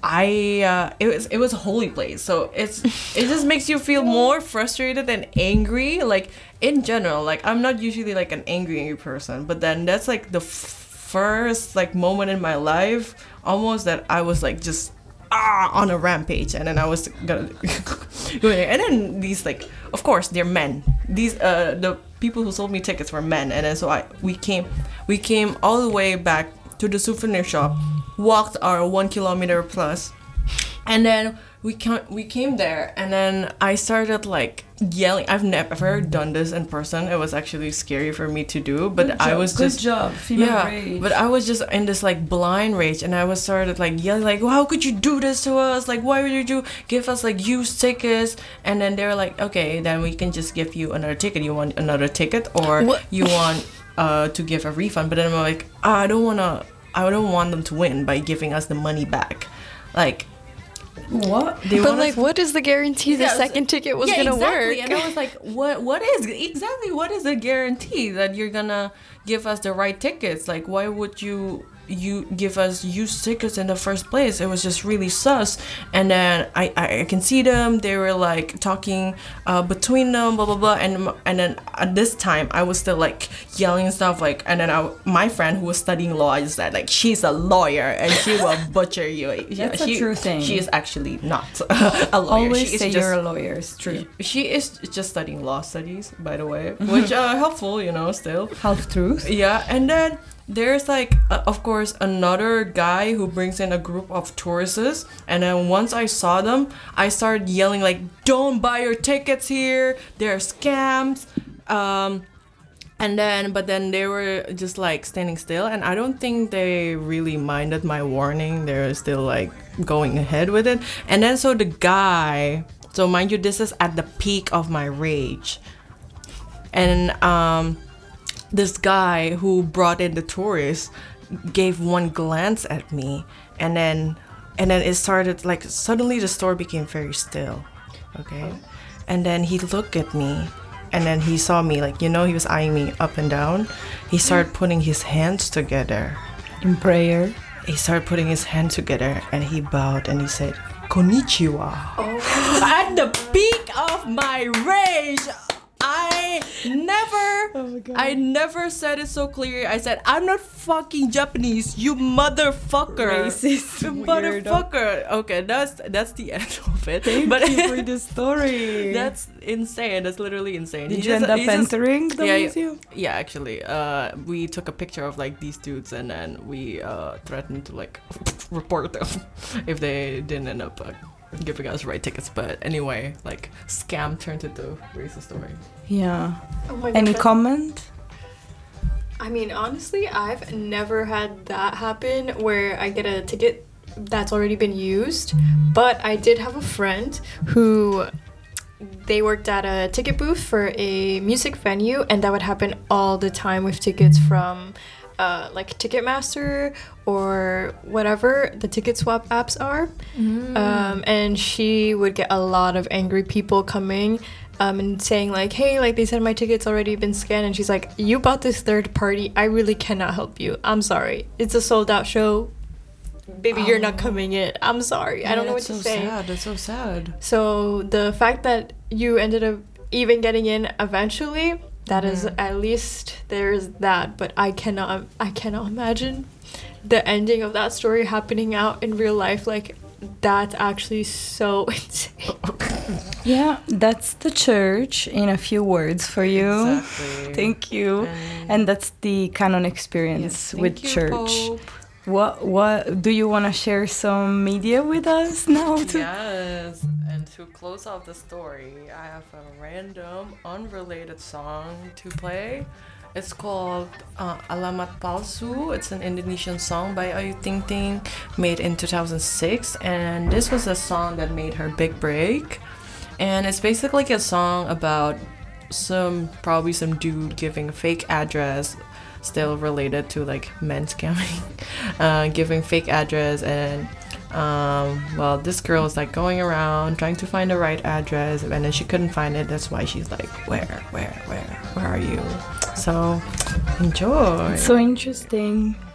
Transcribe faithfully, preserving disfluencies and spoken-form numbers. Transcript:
I uh, it was it was a holy place, so it's it just makes you feel more frustrated and angry. Like in general, like I'm not usually like an angry angry person, but then that's like the f- first like moment in my life almost that I was like just ah on a rampage, and then I was gonna go there, and then these like of course they're men. These uh the people who sold me tickets were men, and then so I we came we came all the way back to the souvenir shop, walked our one kilometer plus, and then we came we came there, and then I started like yelling. I've never done this in person. It was actually scary for me to do, but Good I job. was Good just job, female yeah. rage. But I was just in this like blind rage, and I was started like yelling like, "How could you do this to us? Like, why would you give us like used tickets?" And then they're like, "Okay, then we can just give you another ticket. You want another ticket, or What? you want uh to give a refund?" But then I'm like, oh, I don't wanna. I don't want them to win by giving us the money back. Like, What? they But want like, us- what is the guarantee the Yeah, second ticket was yeah, gonna exactly. work? And I was like, what? What is exactly? What is the guarantee that you're gonna give us the right tickets? Like, why would you you give us used tickets in the first place? It was just really sus. And then I I, I can see them. They were like talking uh, between them, blah blah blah. And and then at this time, I was still like yelling and stuff. Like, and then I, my friend who was studying law, I just said like, she's a lawyer and she will butcher you. That's she, a true thing. She is actually not a lawyer. Always she is say just, you're a lawyer. It's true. she is just studying law studies, by the way, which are helpful, you know, still. Half truth. Yeah, and then there's like, uh, of course, another guy who brings in a group of tourists, and then once I saw them, I started yelling like, "Don't buy your tickets here! They're scams!" Um, and then, but then they were just like standing still, and I don't think they really minded my warning. They're still like going ahead with it, and then so the guy. So mind you, this is at the peak of my rage. And um, this guy who brought in the tourists gave one glance at me, and then and then it started like suddenly the store became very still. Okay. And then he looked at me, and then he saw me, like, you know, he was eyeing me up and down. He started putting his hands together. In prayer. He started putting his hands together, and he bowed and he said, "Konnichiwa." At the peak of my rage, I never, Oh my God. I never said it so clear. I said, "I'm not fucking Japanese, you motherfucker." Racist You weirdo. motherfucker. Okay, that's that's the end of it. Thank but you for the story. that's insane. That's literally insane. Did He you just- end up he just- entering the yeah, museum? Yeah, actually, uh, we took a picture of like these dudes, and then we uh, threatened to like report them if they didn't end up uh, giving us right tickets. But anyway, like, scam turned into racist story. Yeah. Oh my God, Any that- comment? I mean, honestly, I've never had that happen where I get a ticket that's already been used. But I did have a friend who they worked at a ticket booth for a music venue, and that would happen all the time with tickets from uh, like Ticketmaster or whatever the ticket swap apps are. Um, and she would get a lot of angry people coming um, and saying like, hey, like they said my ticket's already been scanned. And she's like, you bought this third party. I really cannot help you. I'm sorry. It's a sold out show. Baby, you're not coming in. I'm sorry. I don't know what that's to so say. Sad. That's so sad. So the fact that you ended up even getting in eventually, that is at least there's that. But I cannot, I cannot imagine the ending of that story happening out in real life. Like, that's actually so insane. Yeah, that's the church in a few words for you. Exactly. Thank you. And- And that's the canon experience Yes, thank with you, church. Pope. What what do you want to share some media with us now? To- Yes, and to close off the story, I have a random, unrelated song to play. It's called uh, Alamat Palsu. It's an Indonesian song by Ayu Ting Ting, made in two thousand six, and this was a song that made her big break. And it's basically a song about some, probably some dude giving a fake address, still related to like men scamming, uh, giving fake address, and um, well, this girl is like going around trying to find the right address, and then she couldn't find it. That's why she's like, where, where, where, where are you? So enjoy. So interesting.